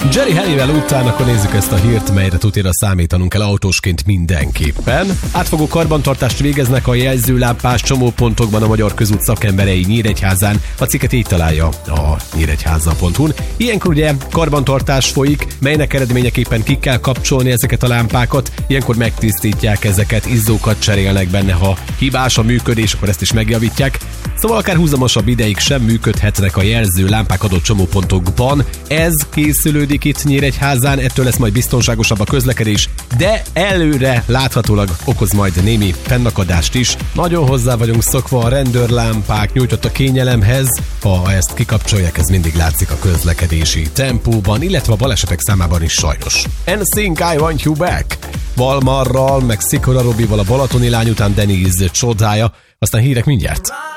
Jerry Halliwell után akkor nézzük ezt a hírt, melyre tutira számítanunk kell autósként mindenképpen. Átfogó karbantartást végeznek a jelzőlámpás csomópontokban a Magyar Közút szakemberei Nyíregyházán. A cikket így találja a nyíregyháza.hu-n. Ilyenkor ugye karbantartás folyik, melynek eredményeképpen ki kell kapcsolni ezeket a lámpákat. Ilyenkor megtisztítják ezeket, izzókat cserélnek benne, ha hibás a működés, akkor ezt is megjavítják. Szóval akár húzamosabb ideig sem működhetnek a jelző lámpák adott csomópontokban. Ez készülődik itt Nyíregyházán, ettől lesz majd biztonságosabb a közlekedés, de előre láthatólag okoz majd némi fennakadást is. Nagyon hozzá vagyunk szokva a rendőrlámpák nyújtott a kényelemhez, ha ezt kikapcsolják, ez mindig látszik a közlekedési tempóban, illetve a balesetek számában is sajnos. NSYNC I Want You Back! Valmarral, meg Szikora Robival a balatoni lány után Denise csodája, aztán hírek mindjárt.